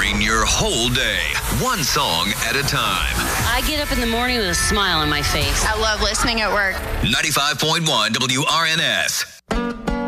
Starting your whole day, one song at a time. I get up in the morning with a smile on my face. I love listening at work. 95.1 WRNS.